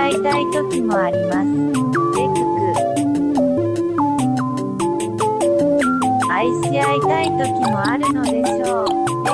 いたい時もあります。レクク。愛し合いたい時もあるのでしょう。